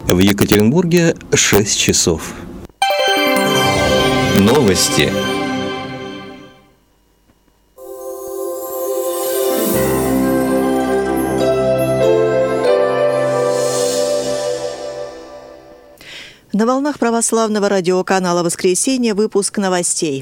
В Екатеринбурге 6 часов. Новости. На волнах православного радиоканала «Воскресенье» выпуск новостей.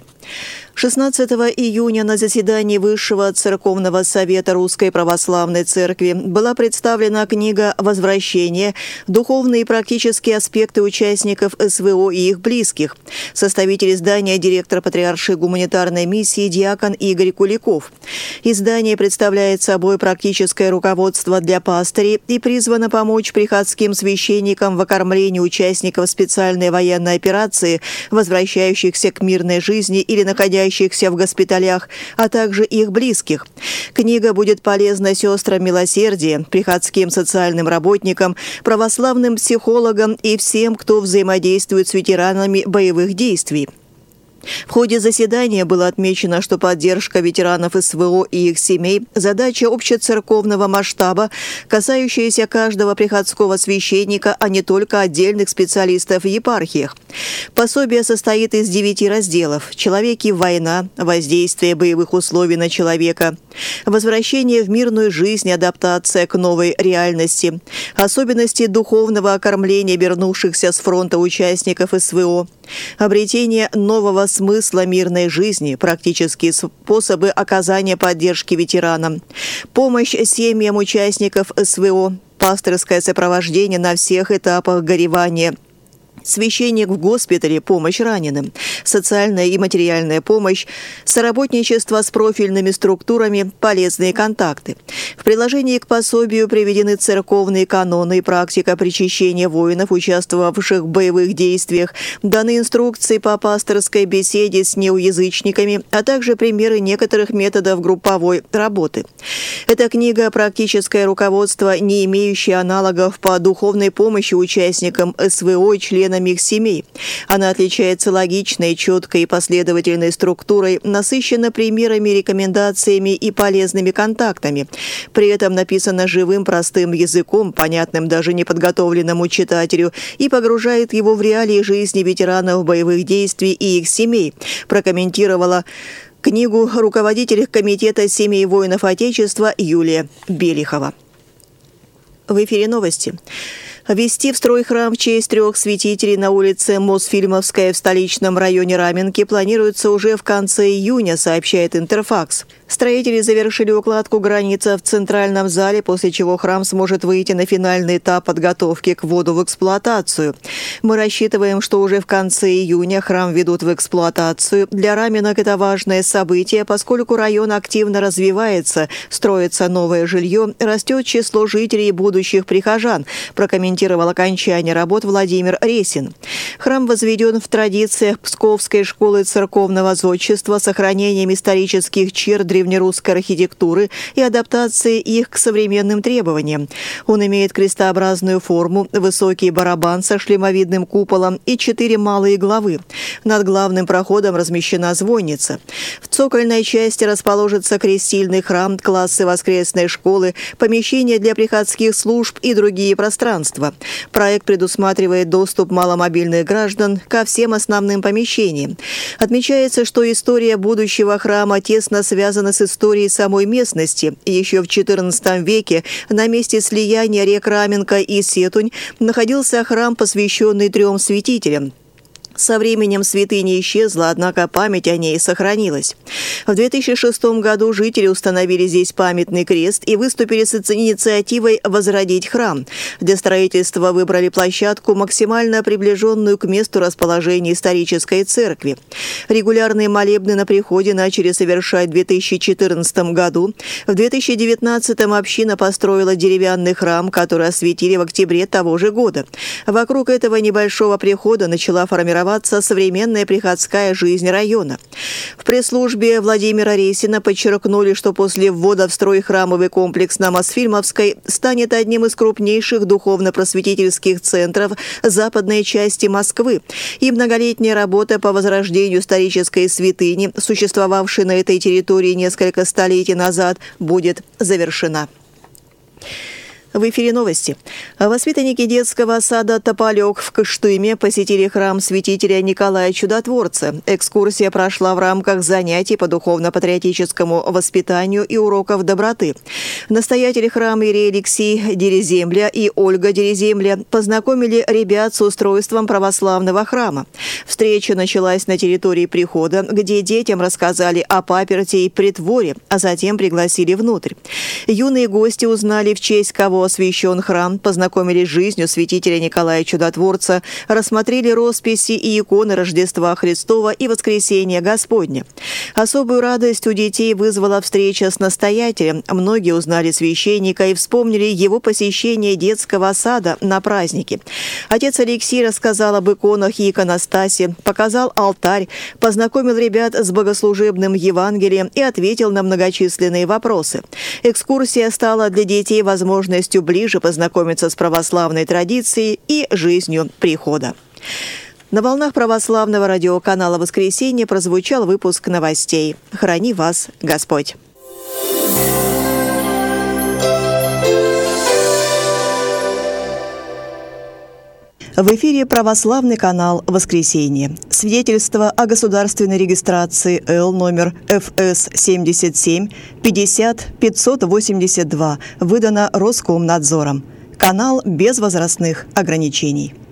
16 июня на заседании Высшего Церковного Совета Русской Православной Церкви была представлена книга «Возвращение. Духовные и практические аспекты участников СВО и их близких». Составитель издания, директор Патриаршей гуманитарной миссии диакон Игорь Куликов. Издание представляет собой практическое руководство для пастырей и призвано помочь приходским священникам в окормлении участников специальной военной операции, возвращающихся к мирной жизни или находящихся в госпиталях, а также их близких. Книга будет полезна сестрам милосердия, приходским социальным работникам, православным психологам и всем, кто взаимодействует с ветеранами боевых действий. В ходе заседания было отмечено, что поддержка ветеранов СВО и их семей – задача общецерковного масштаба, касающаяся каждого приходского священника, а не только отдельных специалистов в епархиях. Пособие состоит из 9 разделов: «Человек и война», «Воздействие боевых условий на человека», «Возвращение в мирную жизнь, адаптация к новой реальности», «Особенности духовного окормления вернувшихся с фронта участников СВО», «Обретение нового смысла мирной жизни», практические способы оказания поддержки ветеранам, «Помощь семьям участников СВО», «Пастырское сопровождение на всех этапах горевания», «Священник в госпитале. Помощь раненым», «Социальная и материальная помощь», «Соработничество с профильными структурами», «Полезные контакты». В приложении к пособию приведены церковные каноны и практика причащения воинов, участвовавших в боевых действиях, даны инструкции по пасторской беседе с неуязычниками, а также примеры некоторых методов групповой работы. Эта книга – практическое руководство, не имеющее аналогов по духовной помощи участникам СВО и членам их семей. Она отличается логичной, четкой и последовательной структурой, насыщена примерами, рекомендациями и полезными контактами. При этом написана живым, простым языком, понятным даже неподготовленному читателю, и погружает его в реалии жизни ветеранов боевых действий и их семей, прокомментировала книгу руководитель Комитета семей воинов Отечества Юлия Белихова. В эфире новости. Ввести в строй храм в честь 3 святителей на улице Мосфильмовская в столичном районе Раменки планируется уже в конце июня, сообщает Интерфакс. Строители завершили укладку границы в центральном зале, после чего храм сможет выйти на финальный этап подготовки к вводу в эксплуатацию. Мы рассчитываем, что уже в конце июня храм введут в эксплуатацию. Для Раменок это важное событие, поскольку район активно развивается, строится новое жилье, растет число жителей и будущих прихожан, прокомментировал окончание работ Владимир Ресин. Храм возведен в традициях Псковской школы церковного зодчества с сохранением исторических черт древнерусской архитектуры и адаптацией их к современным требованиям. Он имеет крестообразную форму, высокий барабан со шлемовидным куполом и 4 малые главы. Над главным проходом размещена звонница. В цокольной части расположится крестильный храм, классы воскресной школы, помещения для приходских служб и другие пространства. Проект предусматривает доступ маломобильных граждан ко всем основным помещениям. Отмечается, что история будущего храма тесно связана с историей самой местности. Еще в XIV веке на месте слияния рек Раменка и Сетунь находился храм, посвященный 3 святителям. Со временем святыня исчезла, однако память о ней сохранилась. В 2006 году жители установили здесь памятный крест и выступили с инициативой возродить храм. Для строительства выбрали площадку, максимально приближенную к месту расположения исторической церкви. Регулярные молебны на приходе начали совершать в 2014 году. В 2019 община построила деревянный храм, который осветили в октябре того же года. Вокруг этого небольшого прихода начала формироваться современная приходская жизнь района. В пресс-службе Владимира Ресина подчеркнули, что после ввода в строй храмовый комплекс на Мосфильмовской станет одним из крупнейших духовно-просветительских центров западной части Москвы, и многолетняя работа по возрождению исторической святыни, существовавшей на этой территории несколько столетий назад, будет завершена. В эфире новости. Воспитанники детского сада «Тополек» в Кыштыме посетили храм святителя Николая Чудотворца. Экскурсия прошла в рамках занятий по духовно-патриотическому воспитанию и уроков доброты. Настоятель храма иерей Алексей Дереземля и Ольга Дереземля познакомили ребят с устройством православного храма. Встреча началась на территории прихода, где детям рассказали о паперти и притворе, а затем пригласили внутрь. Юные гости узнали, в честь кого освящен храм, познакомились с жизнью святителя Николая Чудотворца, рассмотрели росписи и иконы Рождества Христова и Воскресения Господня. Особую радость у детей вызвала встреча с настоятелем. Многие узнали священника и вспомнили его посещение детского сада на празднике. Отец Алексей рассказал об иконах и иконостасе, показал алтарь, познакомил ребят с богослужебным Евангелием и ответил на многочисленные вопросы. Экскурсия стала для детей возможностью ближе познакомиться с православной традицией и жизнью прихода. На волнах православного радиоканала «Воскресенье» прозвучал выпуск новостей. Храни вас Господь! В эфире православный канал «Воскресенье». Свидетельство о государственной регистрации Л номер ФС 77 50 582 выдано Роскомнадзором. Канал без возрастных ограничений.